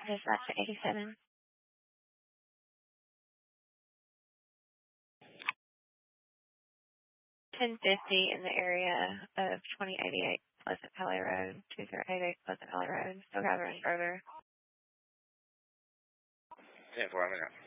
Dispatch to 87. 1050 in the area of 2088 Pleasant Valley Road, 2088 Pleasant Valley Road. Still gathering further. 10-4, I'm in.